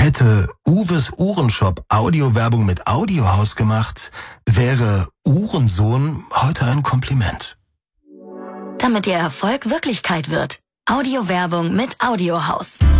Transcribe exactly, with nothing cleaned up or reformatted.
Hätte Uwes Uhrenshop Audiowerbung mit Audiohaus gemacht, wäre Uhrensohn heute ein Kompliment. Damit Ihr Erfolg Wirklichkeit wird. Audiowerbung mit Audiohaus.